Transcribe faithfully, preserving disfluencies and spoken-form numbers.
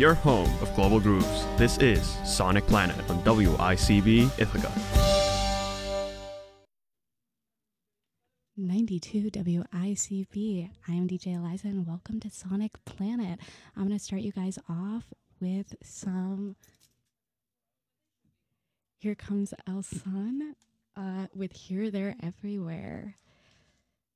your home of global grooves. This is Sonic Planet on W I C B Ithaca. ninety-two W I C B. I am D J Eliza and welcome to Sonic Planet. I'm going to start you guys off with some Here Comes El Sun uh, with Here, There, Everywhere.